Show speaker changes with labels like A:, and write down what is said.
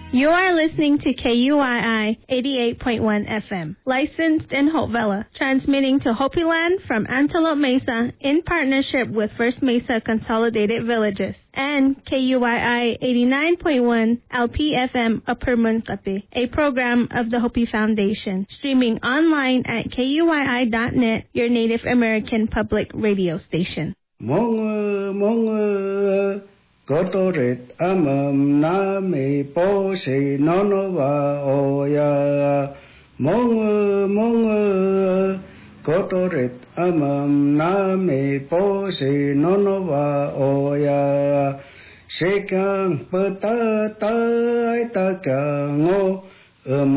A: You are listening to KUII 88.1 FM, licensed in Hope Villa, transmitting to Hopi Land from Antelope Mesa in partnership with First Mesa Consolidated Villages, and KUII 89.1 LPFM Upper Munkate, a program of the Hopi Foundation, streaming online at KUII.net, your Native American public radio station.
B: Kotoret amam na me po se nonova oya mong kotoret amam na me po se nonova oya sekang peta tai ta ka ngo